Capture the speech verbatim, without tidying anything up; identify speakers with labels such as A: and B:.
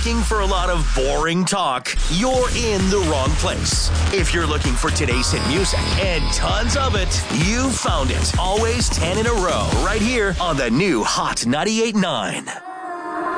A: looking for a lot of boring talk, you're in the wrong place. If you're looking for today's hit music and tons of it, you found it. Always ten in a row right here on the new Hot ninety-eight point nine.